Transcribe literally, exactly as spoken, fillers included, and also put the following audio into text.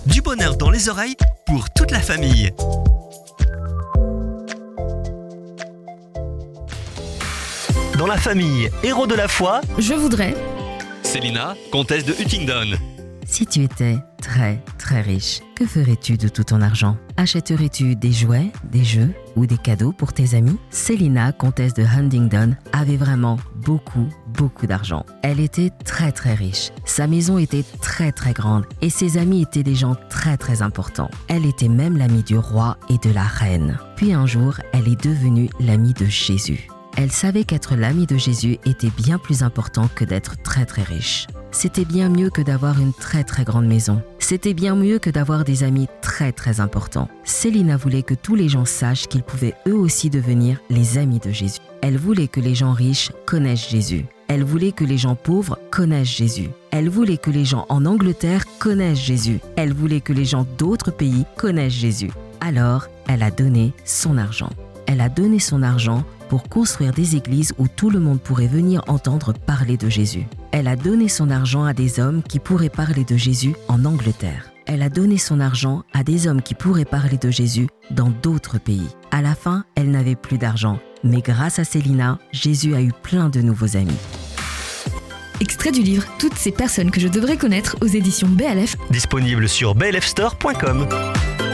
Du bonheur dans les oreilles pour toute la famille. Dans la famille Héros de la foi, Je voudrais. Célina, comtesse de Huntingdon. Si tu étais très très riche, que ferais-tu de tout ton argent? Achèterais-tu des jouets, des jeux ou des cadeaux pour tes amis? Célina, comtesse de Huntingdon, avait vraiment beaucoup, beaucoup d'argent. Elle était très très riche. Sa maison était très très grande et ses amis étaient des gens très très importants. Elle était même l'amie du roi et de la reine. Puis un jour, elle est devenue l'amie de Jésus. Elle savait qu'être l'amie de Jésus était bien plus important que d'être très très riche. C'était bien mieux que d'avoir une très très grande maison. C'était bien mieux que d'avoir des amis très très importants. Célina voulait que tous les gens sachent qu'ils pouvaient eux aussi devenir les amis de Jésus. Elle voulait que les gens riches connaissent Jésus. Elle voulait que les gens pauvres connaissent Jésus. Elle voulait que les gens en Angleterre connaissent Jésus. Elle voulait que les gens d'autres pays connaissent Jésus. Alors, elle a donné son argent. Elle a donné son argent pour construire des églises où tout le monde pourrait venir entendre parler de Jésus. Elle a donné son argent à des hommes qui pourraient parler de Jésus en Angleterre. Elle a donné son argent à des hommes qui pourraient parler de Jésus dans d'autres pays. À la fin, elle n'avait plus d'argent. Mais grâce à Célina, Jésus a eu plein de nouveaux amis. Extrait du livre Toutes ces personnes que je devrais connaître aux éditions B L F. Disponible sur b l f store point com.